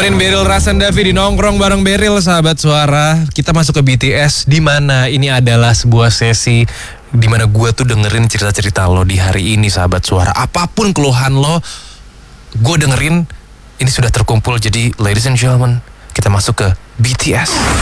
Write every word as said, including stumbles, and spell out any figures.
dengerin Beryl Rasendavi di Nongkrong bareng Beryl, sahabat suara. Kita masuk ke B T S, di mana ini adalah sebuah sesi di mana gue tuh dengerin cerita-cerita lo di hari ini, sahabat suara. Apapun keluhan lo, gue dengerin. Ini sudah terkumpul. Jadi ladies and gentlemen, kita masuk ke B T S.